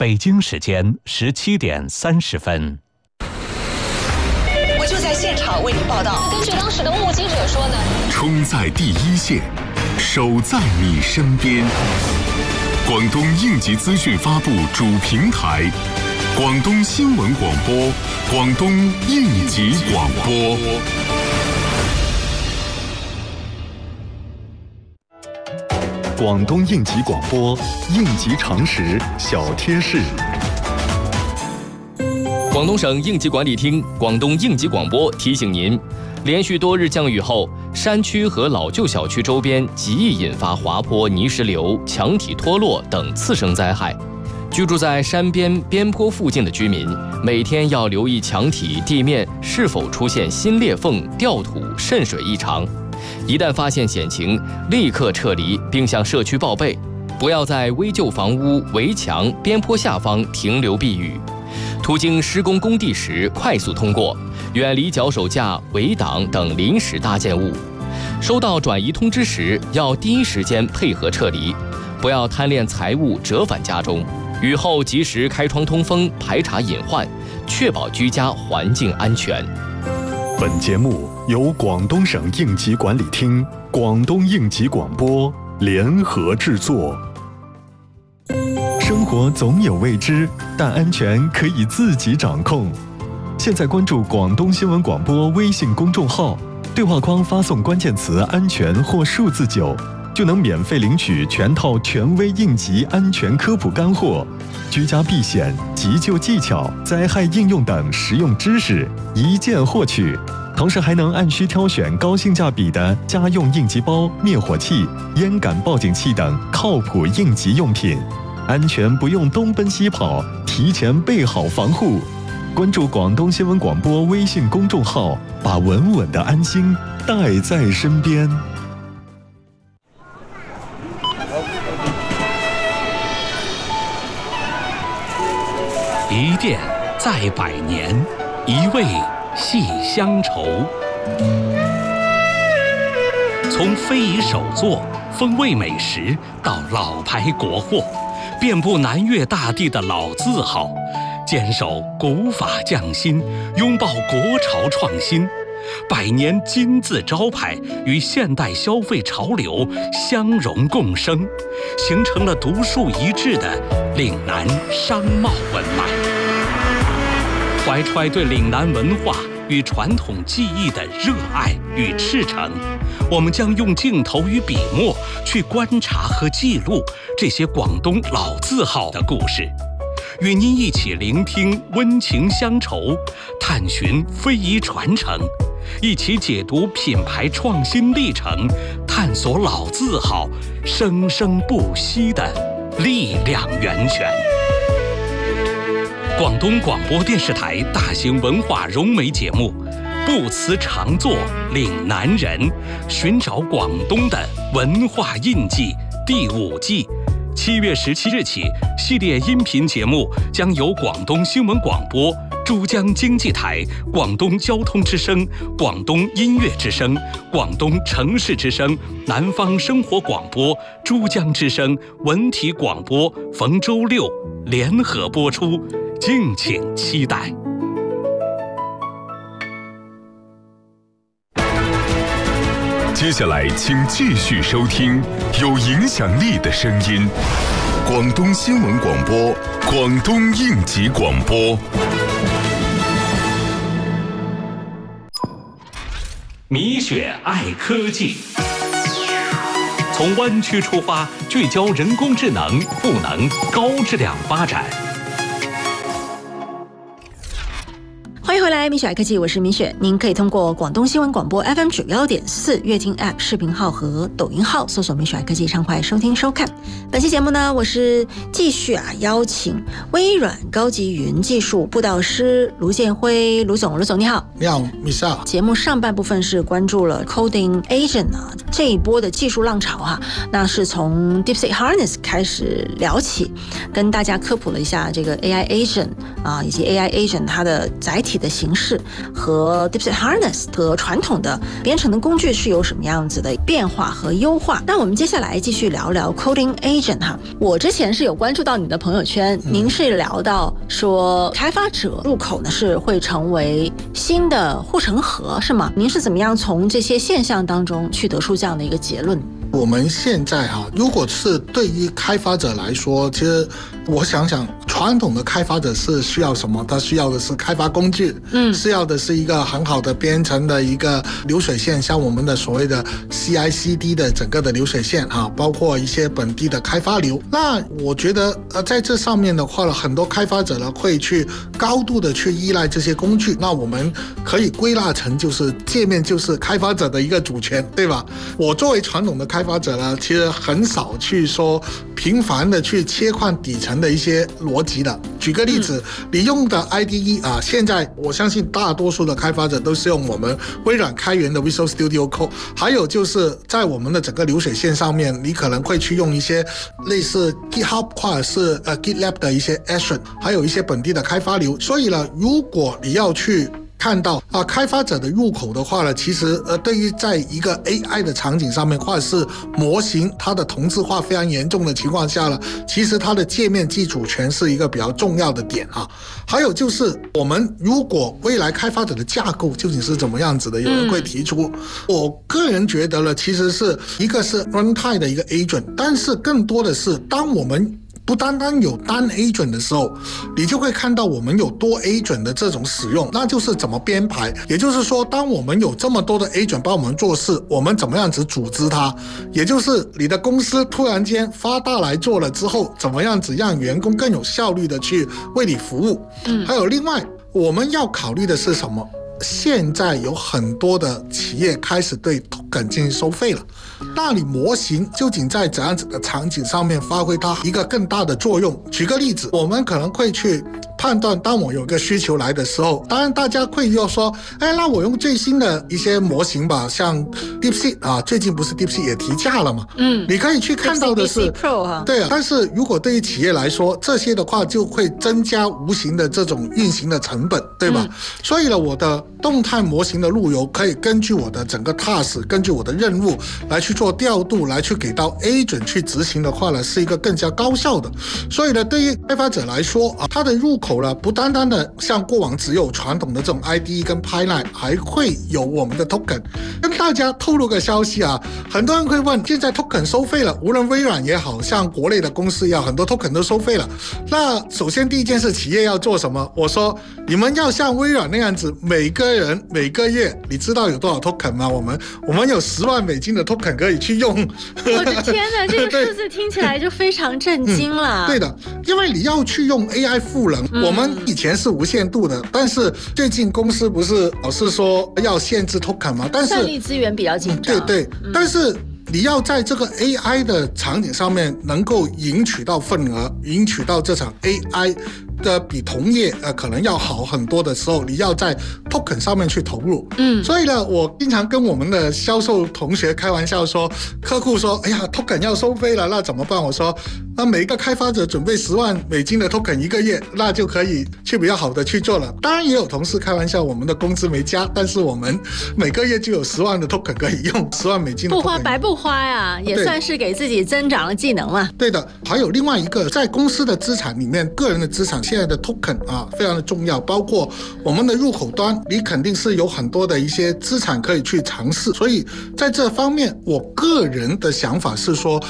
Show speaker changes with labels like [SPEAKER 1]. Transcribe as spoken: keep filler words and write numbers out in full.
[SPEAKER 1] 北京时间十七点三十分。
[SPEAKER 2] 我就在现场为您报道。
[SPEAKER 3] 根据当时的目击者说呢，
[SPEAKER 4] 冲在第一线，守在你身边。广东应急资讯发布主平台，广东新闻广播，广东应急广播。
[SPEAKER 5] 广东应急广播，应急常识小贴士。
[SPEAKER 6] 广东省应急管理厅、广东应急广播提醒您，连续多日降雨后，山区和老旧小区周边极易引发滑坡、泥石流、墙体脱落等次生灾害。居住在山边边坡附近的居民，每天要留意墙体、地面是否出现新裂缝、掉土、渗水异常。一旦发现险情，立刻撤离，并向社区报备，不要在危旧房屋、围墙、边坡下方停留避雨。途经施工工地时，快速通过，远离脚手架、围挡等临时搭建物。收到转移通知时，要第一时间配合撤离，不要贪恋财物折返家中。雨后及时开窗通风，排查隐患，确保居家环境安全。
[SPEAKER 5] 本节目由广东省应急管理厅、广东应急广播联合制作。生活总有未知，但安全可以自己掌控。现在关注广东新闻广播微信公众号，对话框发送关键词安全或数字九，就能免费领取全套权威应急安全科普干货、居家避险、急救技巧、灾害应用等实用知识，一键获取。同时还能按需挑选高性价比的家用应急包、灭火器、烟感报警器等靠谱应急用品，安全不用东奔西跑，提前备好防护。关注广东新闻广播微信公众号，把稳稳的安心带在身边。
[SPEAKER 1] 一店在百年，一味系乡愁。从非遗手作、风味美食到老牌国货，遍布南粤大地的老字号，坚守古法匠心，拥抱国潮创新。百年金字招牌与现代消费潮流相融共生，形成了独树一帜的岭南商贸文脉。怀揣对岭南文化与传统技艺的热爱与赤诚，我们将用镜头与笔墨去观察和记录这些广东老字号的故事，与您一起聆听温情乡愁，探寻非遗传承，一起解读品牌创新历程，探索老字号生生不息的力量源泉。广东广播电视台大型文化融媒节目《不辞常作岭南人》，寻找广东的文化印记第五季，七月十七日起，系列音频节目将由广东新闻广播、珠江经济台、广东交通之声、广东音乐之声、广东城市之声、南方生活广播、珠江之声、文体广播逢周六联合播出，敬请期待。
[SPEAKER 4] 接下来请继续收听有影响力的声音，广东新闻广播，广东应急广播。
[SPEAKER 1] 米雪爱科技，从湾区出发，聚焦人工智能、赋能、高质量发展。
[SPEAKER 7] 欢迎回来，米雪爱科技，我是米雪。您可以通过广东新闻广播 F M 九幺点四乐听 App 视频号和抖音号搜索米雪爱科技，畅快收听收看。本期节目呢，我是继续啊邀请微软高级云技术布道师卢建辉卢总，卢总你好。
[SPEAKER 8] 你好，米莎。
[SPEAKER 7] 节目上半部分是关注了 Coding Agent 啊这一波的技术浪潮啊，那是从 DeepSeek Harness 开始聊起，跟大家科普了一下这个 A I Agent 啊以及 A I Agent 它的载体的形式和 DeepSeek Harness 和传统的编程的工具是有什么样子的变化和优化。那我们接下来继续聊聊 Coding Agent 哈。我之前是有关注到你的朋友圈，嗯、您是聊到说开发者入口呢是会成为新的护城河，是吗？您是怎么样从这些现象当中去得出这样的一个结论？
[SPEAKER 8] 我们现在哈、啊，如果是对于开发者来说，其实我想想，传统的开发者是需要什么？他需要的是开发工具，嗯，需要的是一个很好的编程的一个流水线，像我们的所谓的 C I C D 的整个的流水线哈、啊，包括一些本地的开发流。那我觉得呃，在这上面的话呢，很多开发者呢会去高度的去依赖这些工具。那我们可以归纳成就是界面就是开发者的一个主权，对吧？我作为传统的开发者呢，其实很少去说频繁的去切换底层的一些逻辑的。举个例子，嗯、你用的 I D E 啊，现在我相信大多数的开发者都是用我们微软开源的 Visual Studio Code， 还有就是在我们的整个流水线上面，你可能会去用一些类似 GitHub 或者是呃 GitLab 的一些 Action， 还有一些本地的开发流。所以呢，如果你要去看到啊，开发者的入口的话呢，其实呃，对于在一个 A I 的场景上面，或者是模型它的同质化非常严重的情况下呢，其实它的界面自主权是一个比较重要的点啊。还有就是，我们如果未来开发者的架构究竟是怎么样子的，有人会提出，嗯、我个人觉得呢，其实是一个是 runtime 的一个 agent， 但是更多的是当我们不单单有单 agent 的时候，你就会看到我们有多 agent 的这种使用，那就是怎么编排。也就是说，当我们有这么多的 agent 帮我们做事，我们怎么样子组织它？也就是你的公司突然间发大来做了之后，怎么样子让员工更有效率的去为你服务？嗯，还有另外我们要考虑的是什么？现在有很多的企业开始对 token 进行收费了，那你模型究竟在怎样子的场景上面发挥它一个更大的作用？举个例子，我们可能会去判断，当我有个需求来的时候，当然大家会要说，哎，那我用最新的一些模型吧，像 DeepSeek 啊，最近不是 DeepSeek 也提价了嘛？嗯，你可以去看到的是
[SPEAKER 7] DeepSeek Pro 哈，
[SPEAKER 8] 对啊。但是如果对于企业来说，这些的话就会增加无形的这种运行的成本，对吧？嗯、所以呢，我的动态模型的路由可以根据我的整个 task， 根据我的任务来去做调度，来去给到 agent 去执行的话呢，是一个更加高效的。所以呢，对于开发者来说啊，它的入口呢，不单单的像过往只有传统的这种 I D E 跟 Pipeline， 还会有我们的 token。跟大家透露个消息啊，很多人会问，现在 token 收费了，无论微软也好，像国内的公司也好，很多 token 都收费了。那首先第一件事，企业要做什么？我说，你们要像微软那样子，每个人每个月，你知道有多少 token 吗？我们我们有十万美金的 token 可以去用。
[SPEAKER 7] 我的天哪，这个数字听起来就非常震惊了。
[SPEAKER 8] 嗯、对的，因为你要去用 A I 赋能，嗯、我们以前是无限度的，但是最近公司不是老是说要限制 token 吗？但是
[SPEAKER 7] 算力资源比较紧张。
[SPEAKER 8] 对对，嗯、但是你要在这个 A I 的场景上面能够赢取到份额，赢取到这场 A I 的比同业呃可能要好很多的时候，你要在 token 上面去投入。嗯，所以呢，我经常跟我们的销售同学开玩笑说，客户说，哎呀 token 要收费了，那怎么办？我说，那每一个开发者准备十万美金的 token 一个月，那就可以去比较好的去做了。当然也有同事开玩笑，我们的工资没加，但是我们每个月就有十万的 token 可以用，十万美金的 token
[SPEAKER 7] 不花白不花呀，也算是给自己增长了技能嘛。
[SPEAKER 8] 对的，还有另外一个，在公司的资产里面，个人的资产现在的 token 啊非常的重要，包括我们的入口端，你肯定是有很多的一些资产可以去尝试。所以在这方面，我个人的想法是说，